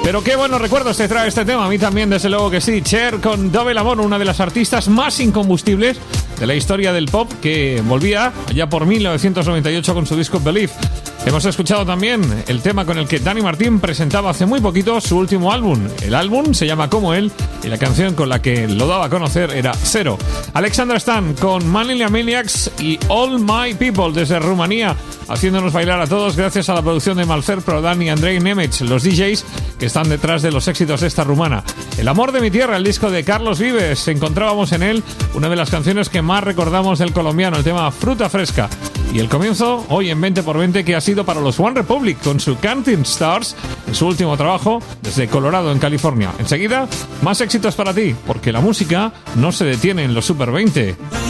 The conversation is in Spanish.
Pero qué buenos recuerdos te trae este tema. A mí también, desde luego que sí. Cher con Double Amor, una de las artistas más incombustibles de la historia del pop, que volvía allá por 1998 con su disco Believe. Hemos escuchado también el tema con el que Dani Martín presentaba hace muy poquito su último álbum. El álbum se llama Como Él y la canción con la que lo daba a conocer era Cero. Alexandra Stan con Manila Maniacs y All My People desde Rumanía, haciéndonos bailar a todos gracias a la producción de Malfer Prodan y Andrei Nemec, los DJs que están detrás de los éxitos de esta rumana. El amor de mi tierra, el disco de Carlos Vives, encontrábamos en él una de las canciones que más recordamos del colombiano, el tema Fruta Fresca. Y el comienzo, hoy en 20x20, que ha sido para los One Republic con su Counting Stars, en su último trabajo desde Colorado, en California. Enseguida, más éxitos para ti, porque la música no se detiene en los Super 20.